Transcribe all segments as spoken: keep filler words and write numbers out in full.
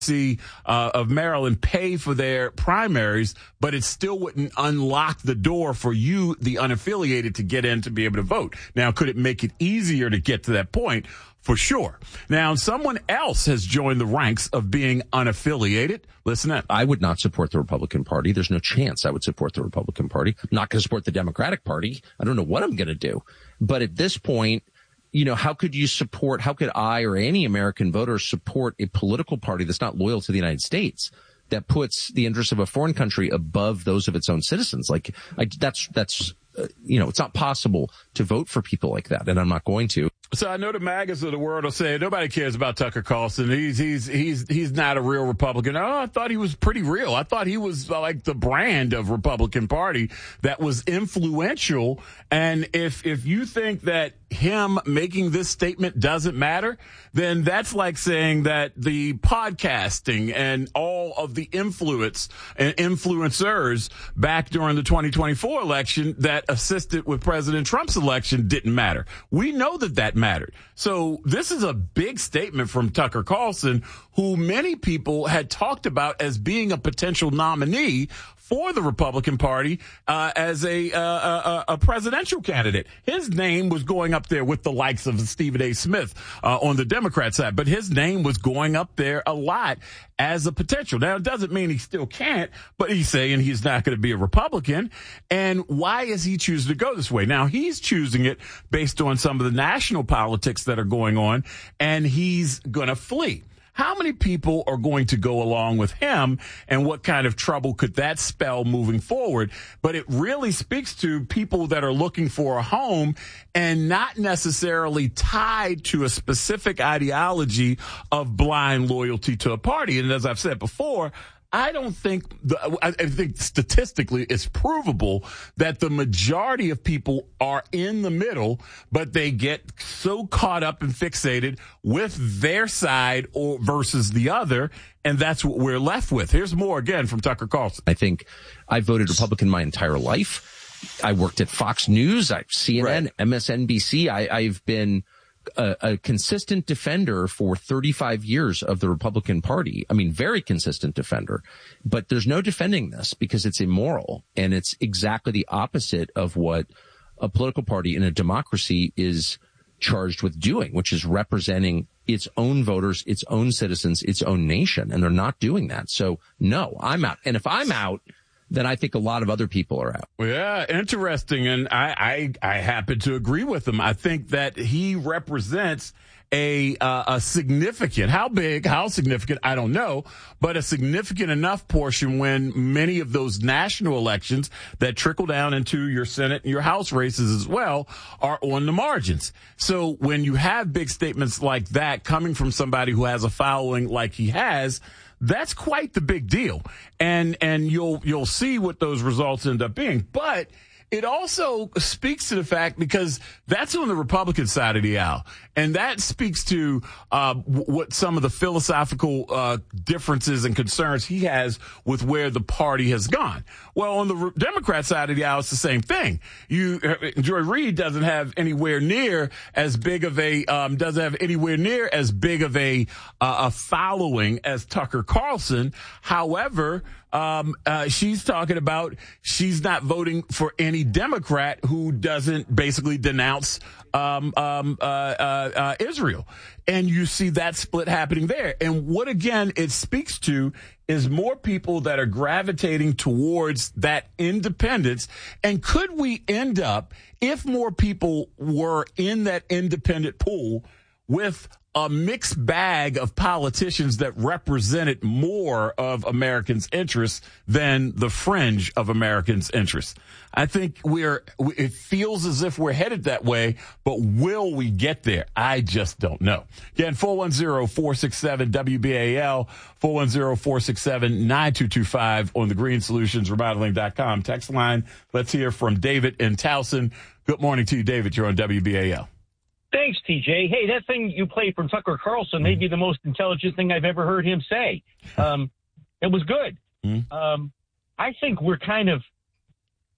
Uh, of Maryland pay for their primaries, but it still wouldn't unlock the door for you, the unaffiliated, to get in to be able to vote. Now, could it make it easier to get to that point? For sure. Now, someone else has joined the ranks of being unaffiliated. Listen up. I would not support the Republican Party. There's no chance I would support the Republican Party. I'm not going to support the Democratic Party. I don't know what I'm going to do. But at this point, you know, how could you support, how could I or any American voter support a political party that's not loyal to the United States, that puts the interests of a foreign country above those of its own citizens? Like, I, that's, that's, uh, you know, it's not possible to vote for people like that, and I'm not going to. So I know the MAGAs of the world will say nobody cares about Tucker Carlson. He's he's he's he's not a real Republican. Oh, I thought he was pretty real. I thought he was like the brand of Republican Party that was influential. And if if you think that him making this statement doesn't matter, then that's like saying that the podcasting and all of the influence and influencers back during the twenty twenty-four election that assisted with President Trump's election didn't matter. We know that that mattered. So this is a big statement from Tucker Carlson, who many people had talked about as being a potential nominee for the Republican Party uh, as a, uh, a a presidential candidate. His name was going up there with the likes of Stephen A. Smith uh, on the Democrat side, but his name was going up there a lot as a potential. Now, it doesn't mean he still can't, but he's saying he's not going to be a Republican. And why is he choosing to go this way? Now, he's choosing it based on some of the national politics that are going on, and he's going to flee. How many people are going to go along with him, and what kind of trouble could that spell moving forward? But it really speaks to people that are looking for a home and not necessarily tied to a specific ideology of blind loyalty to a party. And as I've said before, I don't think, the, I think statistically it's provable that the majority of people are in the middle, but they get so caught up and fixated with their side or versus the other, and that's what we're left with. Here's more again from Tucker Carlson. I think I voted Republican my entire life. I worked at Fox News, I C N N, right. M S N B C. I, I've been A, a consistent defender for thirty-five years of the Republican Party. I mean, very consistent defender. But there's no defending this because it's immoral, and it's exactly the opposite of what a political party in a democracy is charged with doing, which is representing its own voters, its own citizens, its own nation. And they're not doing that. So, no, I'm out. And if I'm out, then I think a lot of other people are out. Yeah, interesting. And I, I, I happen to agree with him. I think that he represents a, uh, a significant, how big, how significant, I don't know, but a significant enough portion when many of those national elections that trickle down into your Senate and your House races as well are on the margins. So when you have big statements like that coming from somebody who has a following like he has, that's quite the big deal. And, and you'll, you'll see what those results end up being. But it also speaks to the fact, because that's on the Republican side of the aisle, and that speaks to uh, what some of the philosophical uh, differences and concerns he has with where the party has gone. Well, on the Re- Democrat side of the aisle, it's the same thing. You, Joy Reid doesn't have anywhere near as big of a um, doesn't have anywhere near as big of a uh, a following as Tucker Carlson. However, Um, uh, she's talking about she's not voting for any Democrat who doesn't basically denounce um, um, uh, uh, uh, Israel. And you see that split happening there. And what, again, it speaks to is more people that are gravitating towards that independence. And could we end up, if more people were in that independent pool, with a mixed bag of politicians that represented more of Americans' interests than the fringe of Americans' interests? I think we're, it feels as if we're headed that way, but will we get there? I just don't know. Again, four one zero, four six seven, W B A L, four one zero, four six seven, nine two two five on the green solutions remodeling dot com text line. Let's hear from David in Towson. Good morning to you, David. You're on W B A L. Thanks, T J. Hey, that thing you played from Tucker Carlson may be the most intelligent thing I've ever heard him say. Um, it was good. Mm-hmm. Um, I think we're kind of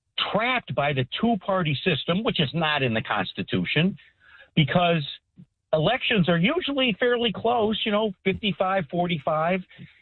trapped by the two-party system, which is not in the Constitution, because elections are usually fairly close, you know, fifty-five forty-five.